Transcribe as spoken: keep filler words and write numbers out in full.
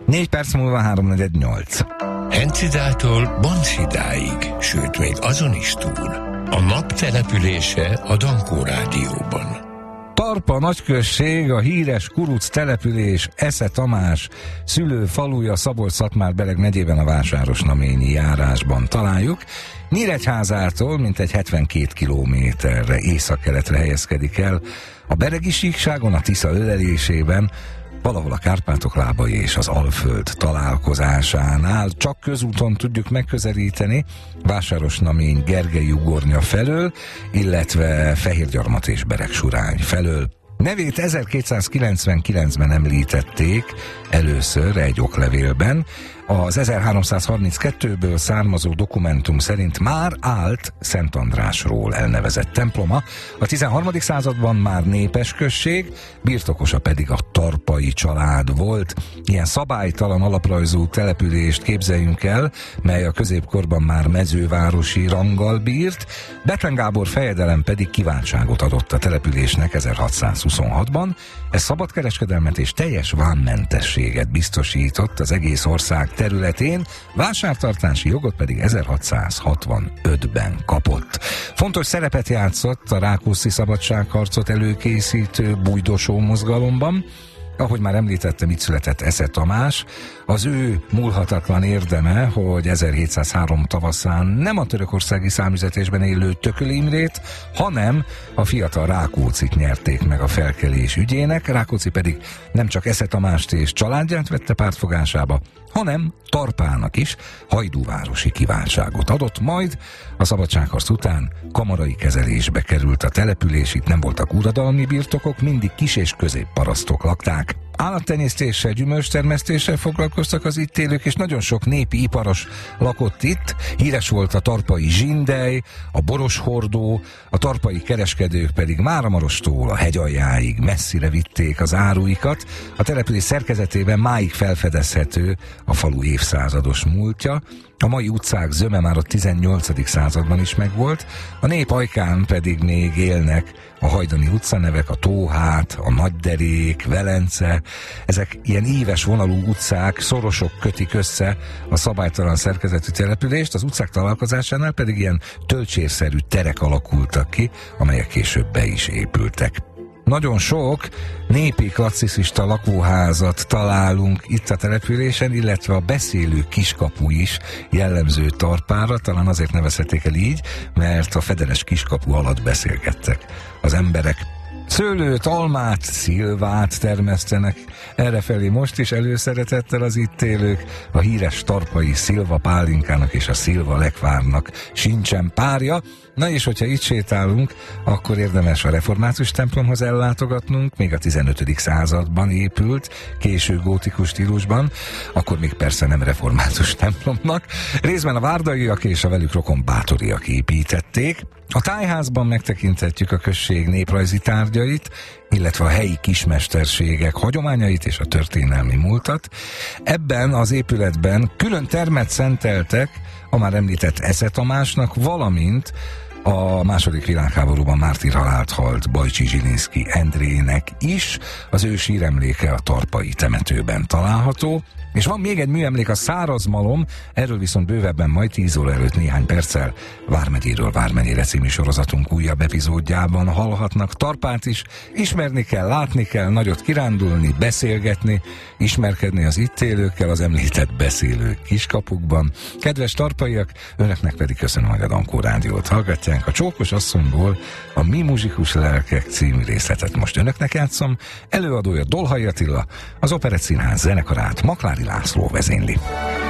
Négy perc múlva háromnegyed nyolc. Hencidától Banszidáig, sőt még azon is túl. A nap települése a Dankó Rádióban. Tarpa nagyközség, a híres kuruc település, Esze Tamás szülőfaluja, Szabolcs-Szatmár-Bereg megyében a Vásárosnaményi járásban találjuk. Nyíregyházától mintegy hetvenkét kilométerre északkeletre helyezkedik el a beregi síkságon, a Tisza ölelésében, valahol a Kárpátok lábai és az Alföld találkozásánál. Csak közúton tudjuk megközelíteni Vásárosnamény Gergely ugornya felől, illetve Fehérgyarmat és Beregsurány felől. Nevét ezerkétszázkilencvenkilencben említették először egy oklevélben. Az ezerháromszázharminckettőből származó dokumentum szerint már állt Szent Andrásról elnevezett temploma. A tizenharmadik században már népes község, birtokosa pedig a Tarpai család volt. Ilyen szabálytalan alaprajzú települést képzeljünk el, mely a középkorban már mezővárosi ranggal bírt. Bethlen Gábor fejedelem pedig kiváltságot adott a településnek ezerhatszázhuszonhatban. Ez szabadkereskedelmet és teljes vámmentességet biztosított az egész ország területén, vásártartási jogot pedig ezerhatszázhatvanötben kapott. Fontos szerepet játszott a rákóczi szabadságharcot előkészítő bújdosó mozgalomban. Ahogy már említettem, itt született Esze Tamás. Az ő múlhatatlan érdeme, hogy ezerhétszázhárom tavaszán nem a törökországi számüzetésben élő Tököli Imrét, hanem a fiatal Rákóczit nyerték meg a felkelés ügyének. Rákóczi pedig nem csak Esze Tamást és családját vette pártfogásába, hanem Tarpának is hajdúvárosi kiváltságot adott, majd a szabadságharc után kamarai kezelésbe került a település, itt nem voltak uradalmi birtokok, mindig kis- és középparasztok lakták. Állattenyésztéssel, gyümölcstermesztéssel foglalkoztak az itt élők, és nagyon sok népi iparos lakott itt. Híres volt a tarpai zsindely, a boroshordó, a tarpai kereskedők pedig Máramarostól a hegyaljáig messzire vitték az áruikat. A település szerkezetében máig felfedezhető a falu évszázados múltja. A mai utcák zöme már a tizennyolcadik században is megvolt, a nép ajkán pedig még élnek a hajdani utcanevek, a Tóhát, a Nagyderék, Velence. Ezek ilyen íves vonalú utcák, szorosok kötik össze a szabálytalan szerkezetű települést, az utcák találkozásánál pedig ilyen tölcsérszerű terek alakultak ki, amelyek később be is épültek. Nagyon sok népi klasszicista lakóházat találunk itt a településen, illetve a beszélő kiskapu is jellemző Tarpára, talán azért nevezhették el így, mert a fedeles kiskapu alatt beszélgettek az emberek. Szőlőt, almát, szilvát termesztenek errefelé most is előszeretettel az itt élők. A híres tarpai szilva pálinkának és a szilva lekvárnak sincsen párja. Na és hogyha itt sétálunk, akkor érdemes a református templomhoz ellátogatnunk, még a tizenötödik században épült, késő gótikus stílusban, akkor még persze nem református templomnak. Részben a várdaiak és a velük rokon bátoriak építették. A tájházban megtekinthetjük a község néprajzi tárgyait, illetve a helyi kismesterségek hagyományait és a történelmi múltat. Ebben az épületben külön termet szenteltek a már említett Esze Tamásnak, valamint a második világháborúban mártírhalált halt Bajcsi Zsilinszky Endrének is. Az ő síremléke a tarpai temetőben található. És van még egy műemlék, a Szárazmalom, erről viszont bővebben majd tíz óra előtt néhány perccel Vármegyéről Vármegyére című sorozatunk újabb epizódjában hallhatnak. Tarpát is ismerni kell, látni kell, nagyot kirándulni, beszélgetni, ismerkedni az itt élőkkel, az említett beszélő kiskapukban. Kedves tarpaiak, önöknek pedig köszönöm, hogy a Dankó Rádiót hallgatják. A Csókos asszonyból a Mi muzsikus lelkek című részletet most önöknek játszom. Előadója Dolhai Attila, az Operett Színház zenekarát Maklári László vezényli.